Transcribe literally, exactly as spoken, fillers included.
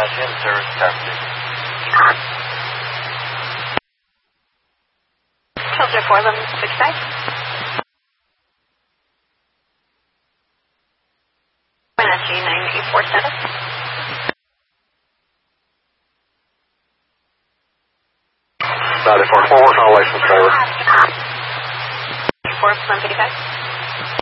Dash in service, traffic. Filter four eleven six five. S G nine eight four seven. ninety-four forward, no license driver. four one fifty-five.